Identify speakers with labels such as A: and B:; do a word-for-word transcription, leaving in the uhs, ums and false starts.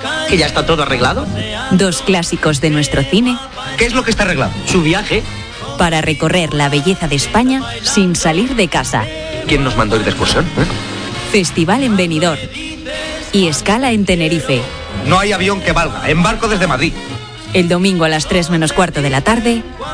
A: ¿Que ya está todo arreglado?
B: Dos clásicos de nuestro cine.
A: ¿Qué es lo que está arreglado? Su viaje.
B: Para recorrer la belleza de España sin salir de casa.
A: ¿Quién nos mandó ir de excursión? ¿Eh?
B: Festival en Benidorm. Y escala en Tenerife.
A: No hay avión que valga. Embarco desde Madrid.
B: El domingo a las tres menos cuarto de la tarde,